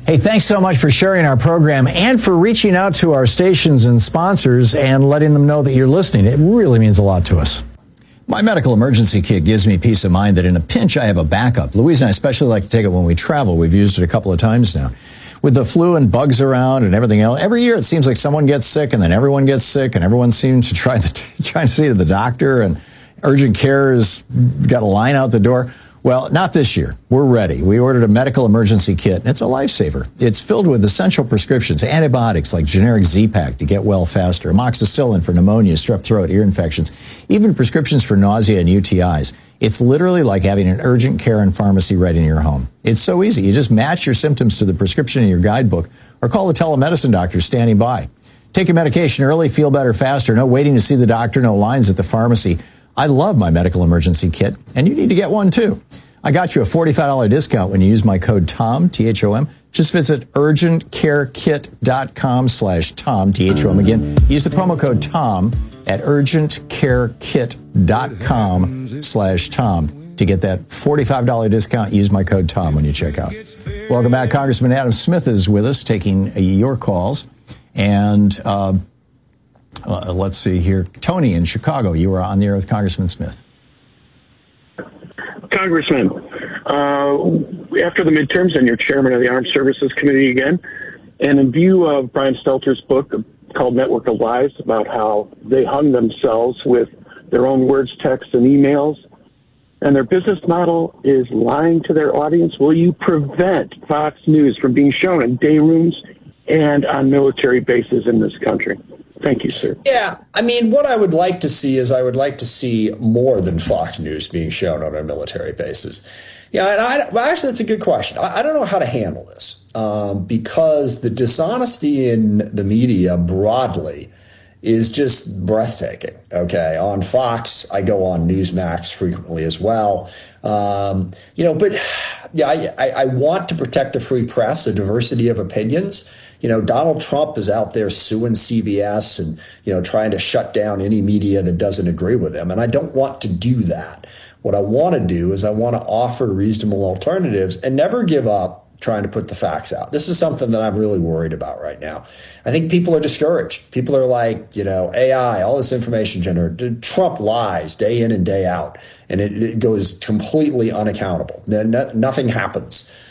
Hey, thanks so much for sharing our program and for reaching out to our stations and sponsors and letting them know that you're listening. It really means a lot to us. My medical emergency kit gives me peace of mind that in a pinch I have a backup. Louise and I especially like to take it when we travel. We've used it a couple of times now. With the flu and bugs around and everything else, every year it seems like someone gets sick and then everyone gets sick and everyone seems to try to see the doctor, and urgent care has got a line out the door. Well, not this year. We're ready. We ordered a medical emergency kit, and it's a lifesaver. It's filled with essential prescriptions, antibiotics like generic Z-Pak to get well faster, amoxicillin for pneumonia, strep throat, ear infections, even prescriptions for nausea and UTIs. It's literally like having an urgent care and pharmacy right in your home. It's so easy. You just match your symptoms to the prescription in your guidebook or call the telemedicine doctor standing by. Take your medication early, feel better faster. No waiting to see the doctor, no lines at the pharmacy. I love my medical emergency kit, and you need to get one too. I got you a $45 discount when you use my code TOM, T-H-O-M. Just visit urgentcarekit.com/Tom, T-H-O-M again. Use the promo code TOM at urgentcarekit.com/Tom to get that $45 discount. Use my code TOM when you check out. Welcome back. Congressman Adam Smith is with us taking your calls. And let's see here. Tony in Chicago, you were on the air with Congressman Smith. Congressman, after the midterms, and you're chairman of the Armed Services Committee again, and in view of Brian Stelter's book called Network of Lies about how they hung themselves with their own words, texts, and emails, and their business model is lying to their audience, will you prevent Fox News from being shown in day rooms and on military bases in this country? Thank you, sir. Yeah, I mean, what I would like to see is I would like to see more than Fox News being shown on our military bases. Yeah, and actually, that's a good question. I don't know how to handle this because the dishonesty in the media broadly is just breathtaking. Okay, on Fox, I go on Newsmax frequently as well. But yeah, I want to protect a free press, a diversity of opinions. Donald Trump is out there suing CBS and, trying to shut down any media that doesn't agree with him. And I don't want to do that. What I want to do is I want to offer reasonable alternatives and never give up trying to put the facts out. This is something that I'm really worried about right now. I think people are discouraged. People are like, AI, all this information generated. Trump lies day in and day out, and it goes completely unaccountable. Then nothing happens.